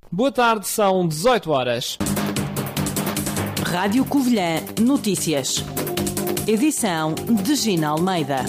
Boa tarde, são 18 horas. Rádio Covilhã Notícias. Edição de Gina Almeida.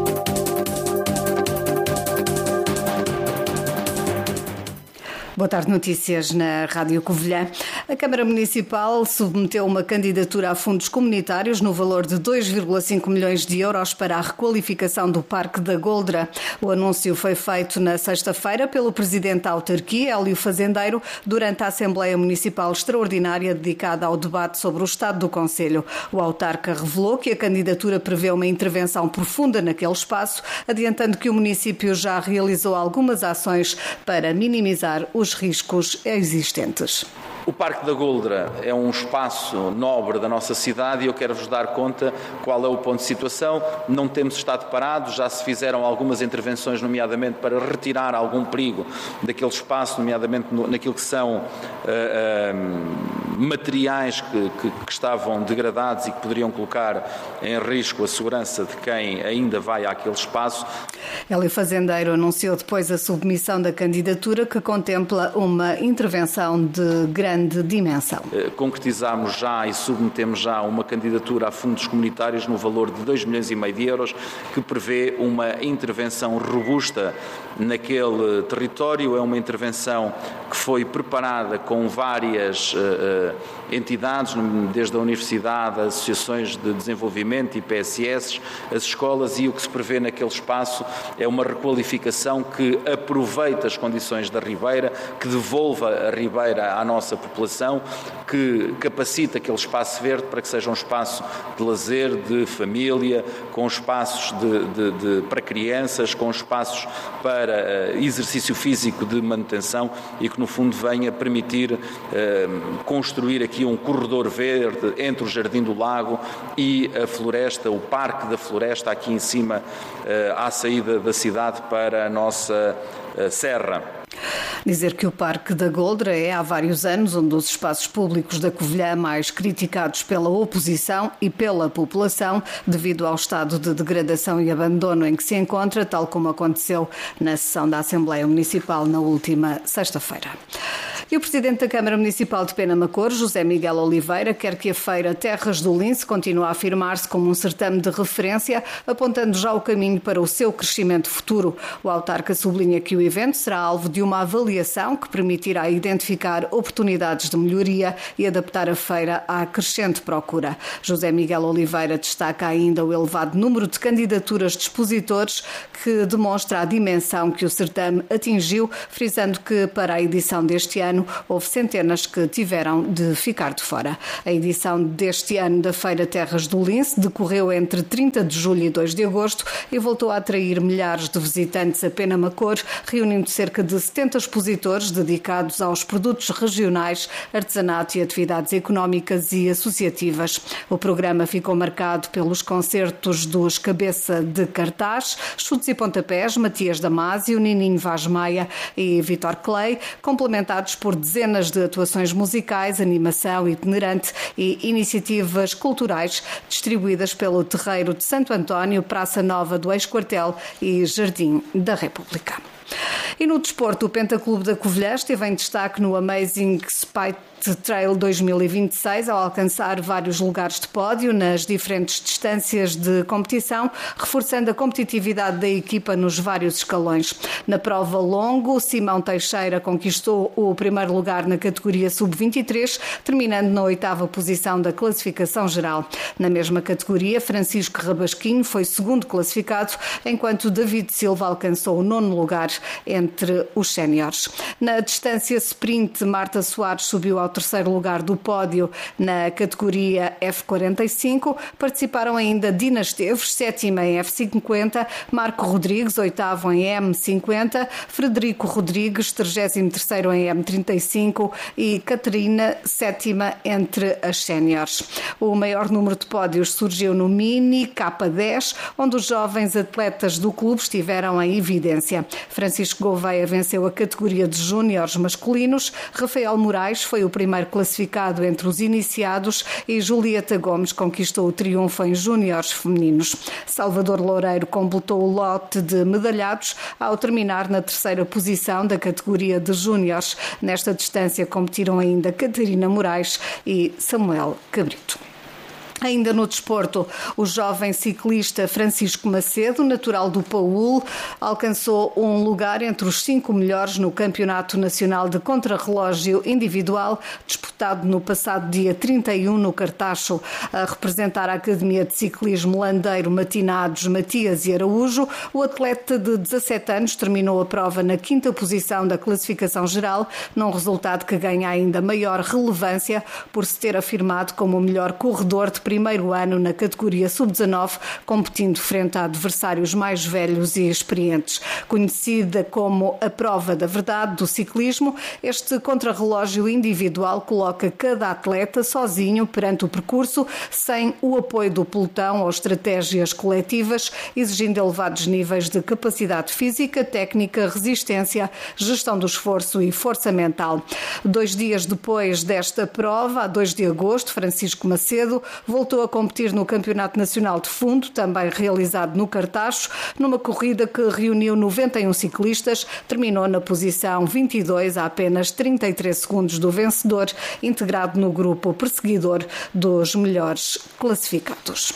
Boa tarde, notícias na Rádio Covilhã. A Câmara Municipal submeteu uma candidatura a fundos comunitários no valor de 2,5 milhões de euros para a requalificação do Parque da Goldra. O anúncio foi feito na sexta-feira pelo Presidente da Autarquia, Hélio Fazendeiro, durante a Assembleia Municipal Extraordinária dedicada ao debate sobre o estado do concelho. O autarca revelou que a candidatura prevê uma intervenção profunda naquele espaço, adiantando que o município já realizou algumas ações para minimizar os riscos existentes. O Parque da Goldra é um espaço nobre da nossa cidade e eu quero-vos dar conta qual é o ponto de situação. Não temos estado parados, já se fizeram algumas intervenções, nomeadamente para retirar algum perigo daquele espaço, nomeadamente naquilo que são materiais que estavam degradados e que poderiam colocar em risco a segurança de quem ainda vai àquele espaço. Hélio Fazendeiro anunciou depois a submissão da candidatura, que contempla uma intervenção de grande dimensão. Concretizámos já e submetemos já uma candidatura a fundos comunitários no valor de 2,5 milhões de euros, que prevê uma intervenção robusta naquele território. É uma intervenção que foi preparada com várias entidades, desde a Universidade, as associações de desenvolvimento e PSS, as escolas, e o que se prevê naquele espaço é uma requalificação que aproveita as condições da Ribeira, que devolva a Ribeira à nossa população, que capacita aquele espaço verde para que seja um espaço de lazer, de família, com espaços para crianças, com espaços para exercício físico de manutenção e que no fundo venha permitir construir aqui um corredor verde entre o Jardim do Lago e a floresta, o Parque da Floresta, aqui em cima à saída da cidade para a nossa serra. Dizer que o Parque da Goldra é há vários anos um dos espaços públicos da Covilhã mais criticados pela oposição e pela população devido ao estado de degradação e abandono em que se encontra, tal como aconteceu na sessão da Assembleia Municipal na última sexta-feira. E o Presidente da Câmara Municipal de Penamacor, José Miguel Oliveira, quer que a Feira Terras do Lince continue a afirmar-se como um certame de referência, apontando já o caminho para o seu crescimento futuro. O autarca sublinha que o evento será alvo de uma avaliação que permitirá identificar oportunidades de melhoria e adaptar a feira à crescente procura. José Miguel Oliveira destaca ainda o elevado número de candidaturas de expositores, que demonstra a dimensão que o certame atingiu, frisando que para a edição deste ano houve centenas que tiveram de ficar de fora. A edição deste ano da Feira Terras do Lince decorreu entre 30 de julho e 2 de agosto e voltou a atrair milhares de visitantes a Penamacor, reunindo cerca de 70 expositores dedicados aos produtos regionais, artesanato e atividades económicas e associativas. O programa ficou marcado pelos concertos dos Cabeça de Cartaz, Chutes e Pontapés, Matias Damasio, Nininho Vaz Maia e Vitor Clay, complementados por dezenas de atuações musicais, animação itinerante e iniciativas culturais distribuídas pelo Terreiro de Santo António, Praça Nova do Ex-Quartel e Jardim da República. E no desporto, o Pentaclube da Covilhã esteve em destaque no Amazing Spite Trail 2026, ao alcançar vários lugares de pódio nas diferentes distâncias de competição, reforçando a competitividade da equipa nos vários escalões. Na prova longo, Simão Teixeira conquistou o primeiro lugar na categoria sub-23, terminando na 8ª posição da classificação geral. Na mesma categoria, Francisco Rabasquinho foi segundo classificado, enquanto David Silva alcançou o 9º lugar entre os séniores. Na distância sprint, Marta Soares subiu ao 3º lugar do pódio na categoria F45. Participaram ainda Dina Esteves, 7ª em F50, Marco Rodrigues, 8º em M50, Frederico Rodrigues, 33º em M35 e Catarina, 7ª entre as séniores. O maior número de pódios surgiu no Mini K10, onde os jovens atletas do clube estiveram em evidência. Francisco Gouveia venceu a categoria de júniores masculinos, Rafael Moraes foi o primeiro classificado entre os iniciados e Julieta Gomes conquistou o triunfo em júniores femininos. Salvador Loureiro completou o lote de medalhados ao terminar na terceira posição da categoria de júniores. Nesta distância competiram ainda Catarina Moraes e Samuel Cabrito. Ainda no desporto, o jovem ciclista Francisco Macedo, natural do Paúl, alcançou um lugar entre os 5 melhores no Campeonato Nacional de Contrarrelógio Individual, disputado no passado dia 31 no Cartacho. A representar a Academia de Ciclismo Landeiro Matinados Matias e Araújo, o atleta de 17 anos terminou a prova na 5ª posição da classificação geral, num resultado que ganha ainda maior relevância por se ter afirmado como o melhor corredor de primeiro ano na categoria sub-19, competindo frente a adversários mais velhos e experientes. Conhecida como a prova da verdade do ciclismo, este contrarrelógio individual coloca cada atleta sozinho perante o percurso, sem o apoio do pelotão ou estratégias coletivas, exigindo elevados níveis de capacidade física, técnica, resistência, gestão do esforço e força mental. 2 dias depois desta prova, a 2 de agosto, Francisco Macedo voltou a competir no Campeonato Nacional de Fundo, também realizado no Cartacho, numa corrida que reuniu 91 ciclistas, terminou na posição 22, a apenas 33 segundos do vencedor, integrado no grupo perseguidor dos melhores classificados.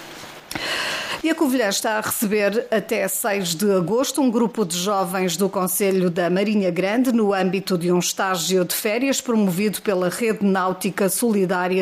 E a Covilhã está a receber até 6 de agosto um grupo de jovens do Conselho da Marinha Grande no âmbito de um estágio de férias promovido pela Rede Náutica Solidária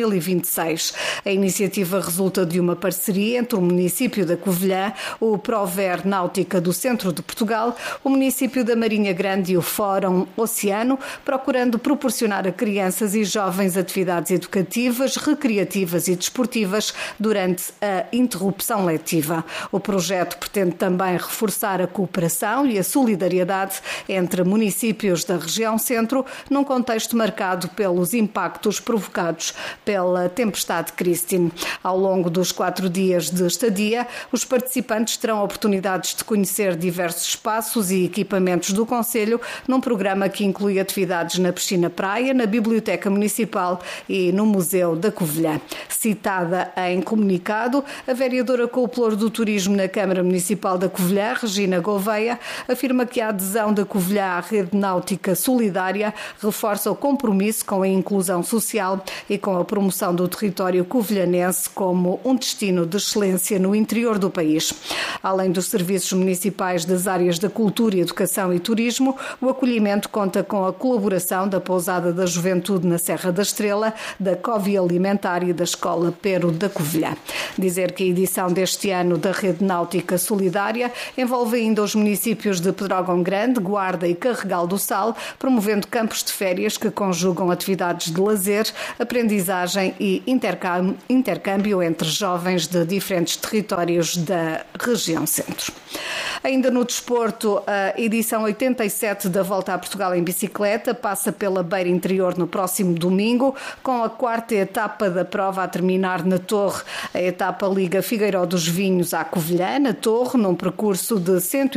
2026. A iniciativa resulta de uma parceria entre o município da Covilhã, o Prover Náutica do Centro de Portugal, o município da Marinha Grande e o Fórum Oceano, procurando proporcionar a crianças e jovens atividades educativas, recreativas e desportivas durante a interrupção letiva. O projeto pretende também reforçar a cooperação e a solidariedade entre municípios da região centro, num contexto marcado pelos impactos provocados pela tempestade Christine. Ao longo dos 4 dias de estadia, os participantes terão oportunidades de conhecer diversos espaços e equipamentos do Concelho, num programa que inclui atividades na piscina-praia, na Biblioteca Municipal e no Museu da Covilhã. Citada em comunicado, a vereadora com o Pluro do Turismo na Câmara Municipal da Covilhã, Regina Gouveia, afirma que a adesão da Covilhã à Rede Náutica Solidária reforça o compromisso com a inclusão social e com a promoção do território covilhanense como um destino de excelência no interior do país. Além dos serviços municipais das áreas da cultura, educação e turismo, o acolhimento conta com a colaboração da Pousada da Juventude na Serra da Estrela, da Covia Alimentar e da Escola Pero da Covilhã. Dizer que a edição deste ano da Rede Náutica Solidária envolve ainda os municípios de Pedrógão Grande, Guarda e Carregal do Sal, promovendo campos de férias que conjugam atividades de lazer, aprendizagem e intercâmbio entre jovens de diferentes territórios da região centro. Ainda no desporto, a edição 87 da Volta a Portugal em bicicleta passa pela Beira Interior no próximo domingo, com a 4ª etapa da prova a terminar na Torre. A etapa liga Figueiró dos Vinhos à Covilhã, na Torre, num percurso de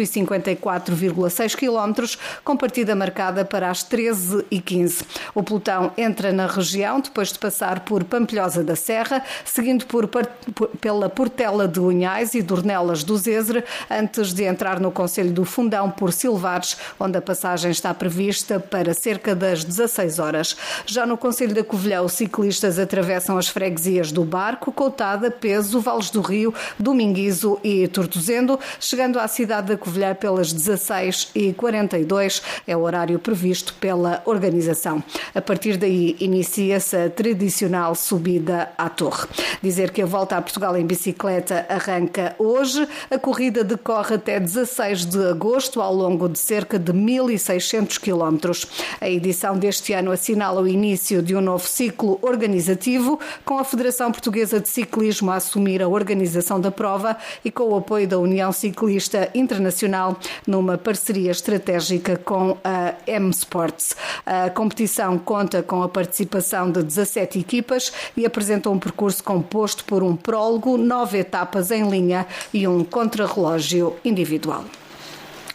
154,6 km, com partida marcada para as 13h15. O pelotão entra na região depois de passar por Pampilhosa da Serra, seguindo pela Portela de Unhais e Dornelas do Zezre, antes de entrar no Concelho do Fundão por Silvares, onde a passagem está prevista para cerca das 16 horas. Já no Concelho da Covilhã, os ciclistas atravessam as freguesias do Barco, Coutada, Peso, Vales do Rio, Dominguizo e Tortozendo, chegando à cidade da Covilhã pelas 16h42, é o horário previsto pela organização. A partir daí inicia-se a tradicional subida à Torre. Dizer que a Volta a Portugal em bicicleta arranca hoje, a corrida decorre até 16 de agosto, ao longo de cerca de 1.600 km. A edição deste ano assinala o início de um novo ciclo organizativo, com a Federação Portuguesa de Ciclismo a assumir a organização da prova e com o apoio da União Ciclista Internacional, numa parceria estratégica com a M-Sports. A competição conta com a participação de 17 equipas e apresenta um percurso composto por um prólogo, 9 etapas em linha e um contrarrelógio individual.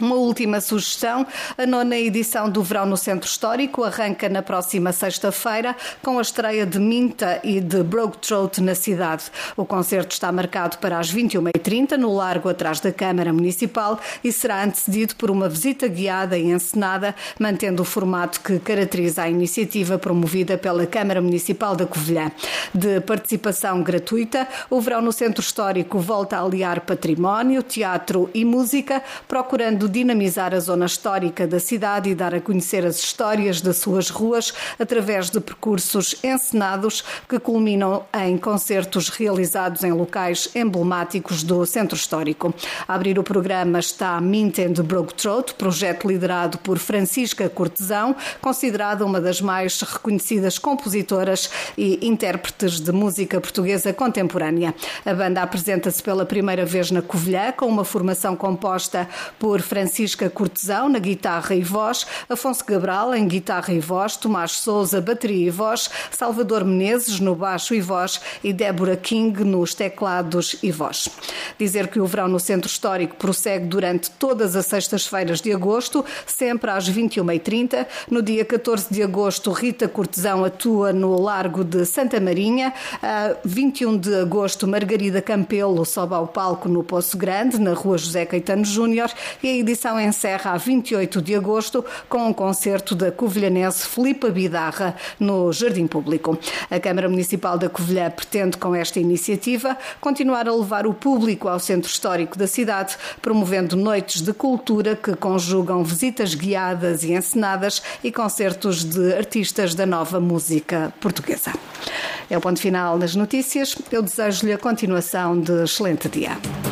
Uma última sugestão, a 9ª edição do Verão no Centro Histórico arranca na próxima sexta-feira com a estreia de Minta e de Broke Throat na cidade. O concerto está marcado para as 21h30 no largo atrás da Câmara Municipal e será antecedido por uma visita guiada e encenada, mantendo o formato que caracteriza a iniciativa promovida pela Câmara Municipal da Covilhã. De participação gratuita, o Verão no Centro Histórico volta a aliar património, teatro e música, procurando dinamizar a zona histórica da cidade e dar a conhecer as histórias das suas ruas através de percursos encenados que culminam em concertos realizados em locais emblemáticos do Centro Histórico. A abrir o programa está Mint and Broke Throat, projeto liderado por Francisca Cortesão, considerada uma das mais reconhecidas compositoras e intérpretes de música portuguesa contemporânea. A banda apresenta-se pela primeira vez na Covilhã, com uma formação composta por Francisca Cortesão na guitarra e voz, Afonso Cabral em guitarra e voz, Tomás Sousa bateria e voz, Salvador Menezes no baixo e voz e Débora King nos teclados e voz. Dizer que o Verão no Centro Histórico prossegue durante todas as sextas-feiras de agosto, sempre às 21h30. No dia 14 de agosto, Rita Cortesão atua no Largo de Santa Marinha. A 21 de agosto, Margarida Campelo sobe ao palco no Poço Grande, na Rua José Caetano Júnior, e a edição encerra a 28 de agosto com um concerto da covilhanense Filipa Bidarra no Jardim Público. A Câmara Municipal da Covilhã pretende, com esta iniciativa, continuar a levar o público ao centro histórico da cidade, promovendo noites de cultura que conjugam visitas guiadas e encenadas e concertos de artistas da nova música portuguesa. É o ponto final nas notícias. Eu desejo-lhe a continuação de excelente dia.